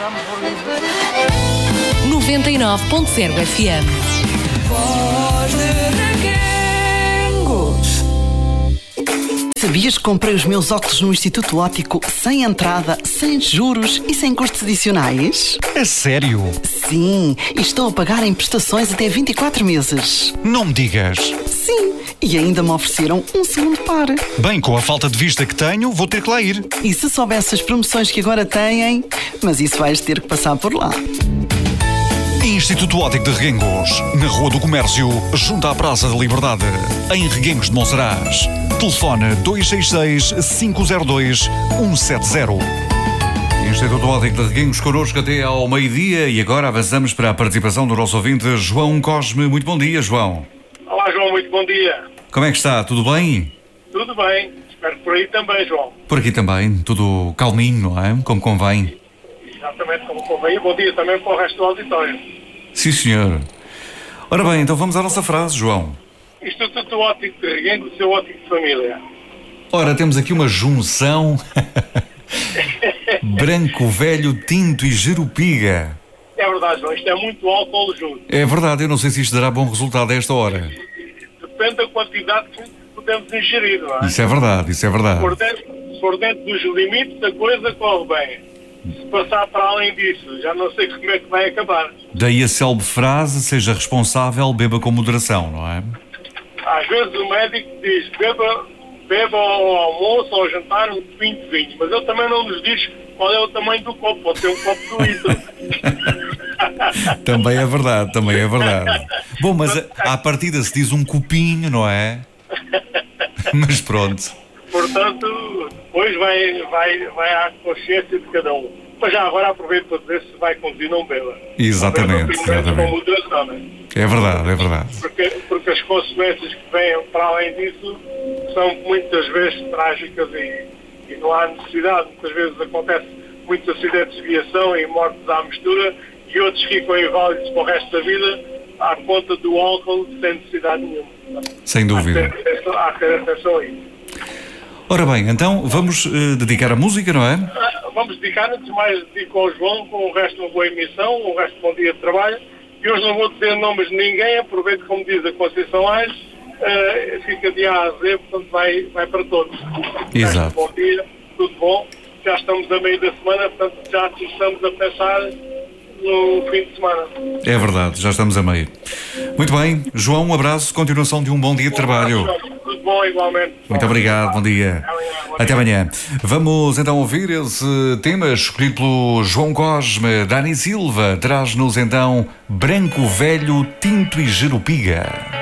99.0 FM. Voz de Reguengos. Sabias que comprei os meus óculos no Instituto Óptico sem entrada, sem juros e sem custos adicionais? É sério? Sim, e estou a pagar em prestações até 24 meses. Não me digas. Sim, e ainda me ofereceram um segundo par. Bem, com a falta de vista que tenho, vou ter que lá ir. E se soubesse as promoções que agora têm, mas isso vais ter que passar por lá. Instituto Óptico de Reguengos, na Rua do Comércio, junto à Praça da Liberdade, em Reguengos de Monsaraz. Telefone 266-502-170. Instituto Óptico de Reguengos connosco até ao meio-dia e agora avançamos para a participação do nosso ouvinte João Cosme. Muito bom dia, João. Olá, João, muito bom dia. Como é que está? Tudo bem? Tudo bem, espero que por aí também, João. Por aqui também, tudo calminho, não é? Como convém. Exatamente como convém. Bom dia também para o resto do auditório. Sim, senhor. Ora bem, então vamos à nossa frase, João. Instituto Óptico de Reguengos, seu óptico de família. Ora, temos aqui uma junção branco, velho, tinto e jerupiga. É verdade, João, isto é muito álcool junto. É verdade, eu não sei se isto dará bom resultado a esta hora. Depende da quantidade que podemos ingerir, não é? Isso é verdade, isso é verdade. Se for dentro dos limites, a coisa corre bem. Se passar para além disso, já não sei como é que vai acabar. Daí a célebre frase, seja responsável, beba com moderação, não é? Às vezes o médico diz, beba ao almoço ou ao jantar um copinho de vinho, mas ele também não nos diz qual é o tamanho do copo, pode ser um copo de litro. Também é verdade, também é verdade. Bom, mas à partida se diz um copinho, não é? Mas pronto. Portanto, depois vai à consciência de cada um. Mas já agora aproveito para dizer se vai conduzir, não beba. Exatamente, Com exatamente. moderação, não é? É verdade, é verdade. Porque as consequências que vêm para além disso são muitas vezes trágicas e não há necessidade. Muitas vezes acontece muitos acidentes de viação e mortes à mistura e outros ficam inválidos para o resto da vida à conta do álcool sem necessidade nenhuma. Sem dúvida. Há que ter atenção a isso. Ora bem, então vamos dedicar a música, não é? Vamos dedicar, antes de mais, dedico ao João, com o resto de uma boa emissão, o resto de um bom dia de trabalho. E hoje não vou dizer nomes de ninguém, aproveito, como diz a Conceição Aires, fica de A a Z, portanto vai para todos. Exato. Bom dia, tudo bom. Já estamos a meio da semana, portanto já começamos a pensar no fim de semana. É verdade, já estamos a meio. Muito bem, João, um abraço, continuação de um bom dia de trabalho. Tudo bom, igualmente. Muito obrigado, bom dia. Até amanhã. Vamos então ouvir esse tema escolhido pelo João Cosme. Dani Silva traz-nos então Branco, Velho, Tinto e Jerupiga.